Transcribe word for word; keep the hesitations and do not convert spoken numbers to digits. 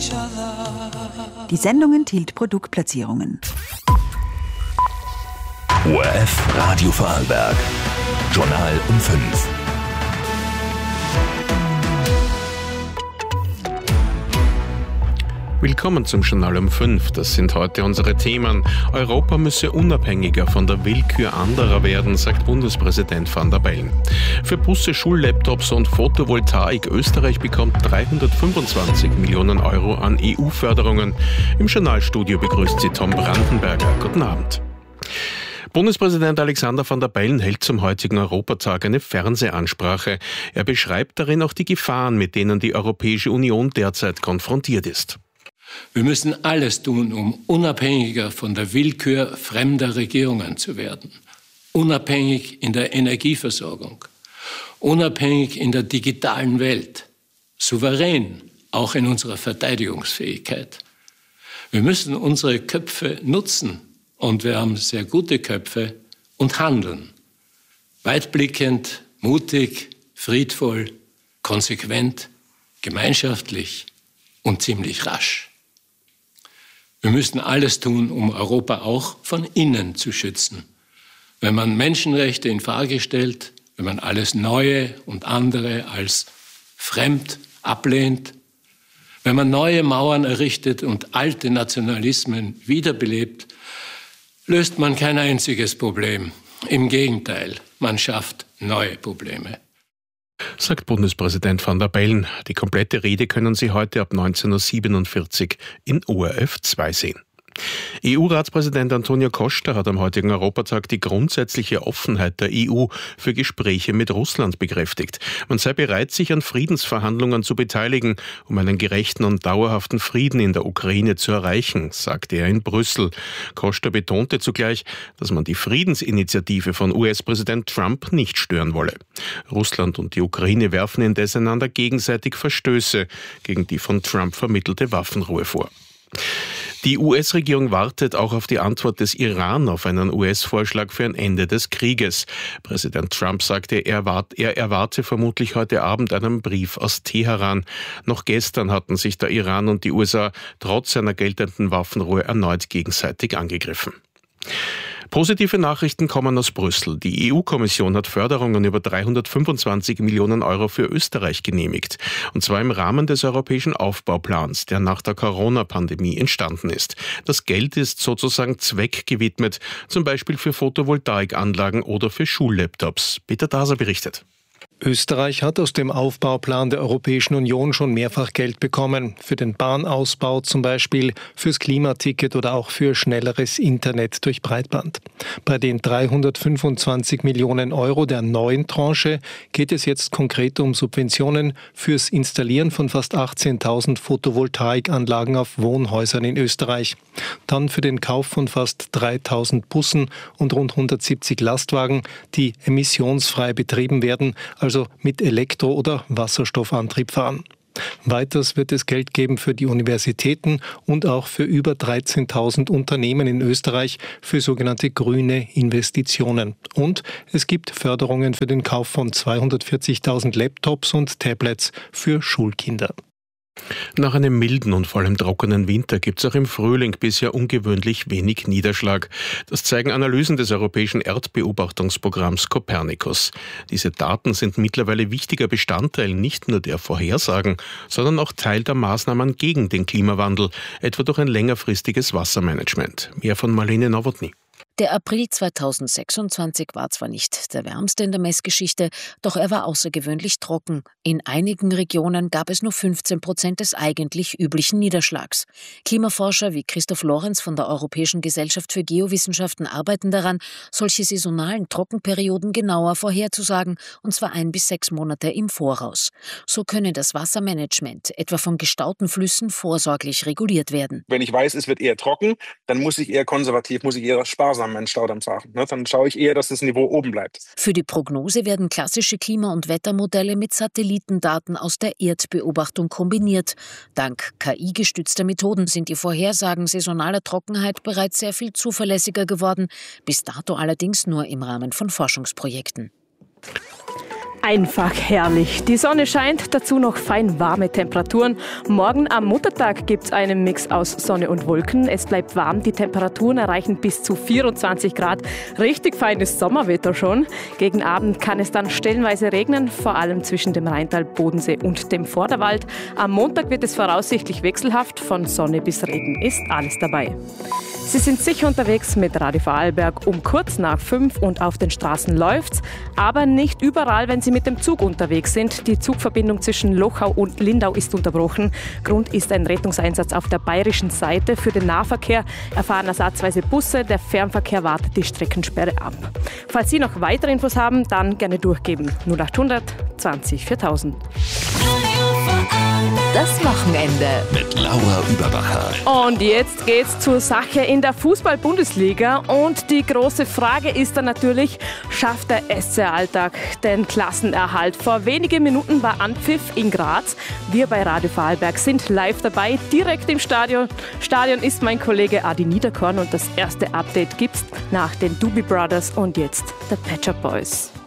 Die Sendung enthielt Produktplatzierungen. O R F Radio Vorarlberg. Journal um fünf. Willkommen zum Journal um fünf. Das sind heute unsere Themen. Europa müsse unabhängiger von der Willkür anderer werden, sagt Bundespräsident Van der Bellen. Für Busse, Schullaptops und Photovoltaik Österreich bekommt dreihundertfünfundzwanzig Millionen Euro an E U-Förderungen. Im Journalstudio begrüßt sie Tom Brandenberger. Guten Abend. Bundespräsident Alexander Van der Bellen hält zum heutigen Europatag eine Fernsehansprache. Er beschreibt darin auch die Gefahren, mit denen die Europäische Union derzeit konfrontiert ist. Wir müssen alles tun, um unabhängiger von der Willkür fremder Regierungen zu werden. Unabhängig in der Energieversorgung, unabhängig in der digitalen Welt, souverän auch in unserer Verteidigungsfähigkeit. Wir müssen unsere Köpfe nutzen und wir haben sehr gute Köpfe und handeln. Weitblickend, mutig, friedvoll, konsequent, gemeinschaftlich und ziemlich rasch. Wir müssen alles tun, um Europa auch von innen zu schützen. Wenn man Menschenrechte in Frage stellt, wenn man alles Neue und andere als fremd ablehnt, wenn man neue Mauern errichtet und alte Nationalismen wiederbelebt, löst man kein einziges Problem. Im Gegenteil, man schafft neue Probleme. Sagt Bundespräsident Van der Bellen. Die komplette Rede können Sie heute ab neunzehn Uhr siebenundvierzig in O R F zwei sehen. E U-Ratspräsident Antonio Costa hat am heutigen Europatag die grundsätzliche Offenheit der E U für Gespräche mit Russland bekräftigt. Man sei bereit, sich an Friedensverhandlungen zu beteiligen, um einen gerechten und dauerhaften Frieden in der Ukraine zu erreichen, sagte er in Brüssel. Costa betonte zugleich, dass man die Friedensinitiative von U S-Präsident Trump nicht stören wolle. Russland und die Ukraine werfen indes einander gegenseitig Verstöße gegen die von Trump vermittelte Waffenruhe vor. Die U S-Regierung wartet auch auf die Antwort des Iran auf einen U S-Vorschlag für ein Ende des Krieges. Präsident Trump sagte, er, wart, er erwarte vermutlich heute Abend einen Brief aus Teheran. Noch gestern hatten sich der Iran und die U S A trotz einer geltenden Waffenruhe erneut gegenseitig angegriffen. Positive Nachrichten kommen aus Brüssel. Die E U-Kommission hat Förderungen über dreihundertfünfundzwanzig Millionen Euro für Österreich genehmigt. Und zwar im Rahmen des europäischen Aufbauplans, der nach der Corona-Pandemie entstanden ist. Das Geld ist sozusagen zweckgewidmet, zum Beispiel für Photovoltaikanlagen oder für Schullaptops. Peter Daser berichtet. Österreich hat aus dem Aufbauplan der Europäischen Union schon mehrfach Geld bekommen. Für den Bahnausbau zum Beispiel, fürs Klimaticket oder auch für schnelleres Internet durch Breitband. Bei den dreihundertfünfundzwanzig Millionen Euro der neuen Tranche geht es jetzt konkret um Subventionen fürs Installieren von fast achtzehntausend Photovoltaikanlagen auf Wohnhäusern in Österreich. Dann für den Kauf von fast dreitausend Bussen und rund hundertsiebzig Lastwagen, die emissionsfrei betrieben werden, also mit Elektro- oder Wasserstoffantrieb fahren. Weiters wird es Geld geben für die Universitäten und auch für über dreizehntausend Unternehmen in Österreich für sogenannte grüne Investitionen. Und es gibt Förderungen für den Kauf von zweihundertvierzigtausend Laptops und Tablets für Schulkinder. Nach einem milden und vor allem trockenen Winter gibt es auch im Frühling bisher ungewöhnlich wenig Niederschlag. Das zeigen Analysen des europäischen Erdbeobachtungsprogramms Copernicus. Diese Daten sind mittlerweile wichtiger Bestandteil nicht nur der Vorhersagen, sondern auch Teil der Maßnahmen gegen den Klimawandel, etwa durch ein längerfristiges Wassermanagement. Mehr von Marlene Nowotny. Der April zweitausendsechsundzwanzig war zwar nicht der wärmste in der Messgeschichte, doch er war außergewöhnlich trocken. In einigen Regionen gab es nur fünfzehn Prozent des eigentlich üblichen Niederschlags. Klimaforscher wie Christoph Lorenz von der Europäischen Gesellschaft für Geowissenschaften arbeiten daran, solche saisonalen Trockenperioden genauer vorherzusagen, und zwar ein bis sechs Monate im Voraus. So könne das Wassermanagement, etwa von gestauten Flüssen, vorsorglich reguliert werden. Wenn ich weiß, es wird eher trocken, dann muss ich eher konservativ, muss ich eher sparsam meinen Staudamm fahren. Dann schaue ich eher, dass das Niveau oben bleibt. Für die Prognose werden klassische Klima- und Wettermodelle mit Satellitendaten aus der Erdbeobachtung kombiniert. Dank K I-gestützter Methoden sind die Vorhersagen saisonaler Trockenheit bereits sehr viel zuverlässiger geworden, bis dato allerdings nur im Rahmen von Forschungsprojekten. Einfach herrlich. Die Sonne scheint, dazu noch fein warme Temperaturen. Morgen am Muttertag gibt es einen Mix aus Sonne und Wolken. Es bleibt warm, die Temperaturen erreichen bis zu vierundzwanzig Grad. Richtig feines Sommerwetter schon. Gegen Abend kann es dann stellenweise regnen, vor allem zwischen dem Rheintal, Bodensee und dem Vorderwald. Am Montag wird es voraussichtlich wechselhaft, von Sonne bis Regen ist alles dabei. Sie sind sicher unterwegs mit Radio Vorarlberg um kurz nach fünf und auf den Straßen läuft's, aber nicht überall, wenn Sie mit dem Zug unterwegs sind. Die Zugverbindung zwischen Lochau und Lindau ist unterbrochen. Grund ist ein Rettungseinsatz auf der bayerischen Seite. Für den Nahverkehr erfahren ersatzweise Busse. Der Fernverkehr wartet die Streckensperre ab. Falls Sie noch weitere Infos haben, dann gerne durchgeben. null achthundert zwanzig viertausend. Das Wochenende Mit Laura Überbacher. Und jetzt geht's zur Sache in der Fußball-Bundesliga. Und die große Frage ist dann natürlich, schafft der S C Alltag den Klassenerhalt? Vor wenigen Minuten war Anpfiff in Graz. Wir bei Radio Vorarlberg sind live dabei, direkt im Stadion. Stadion ist mein Kollege Adi Niederkorn und das erste Update gibt's nach den Doobie Brothers und jetzt der Pet Shop Boys.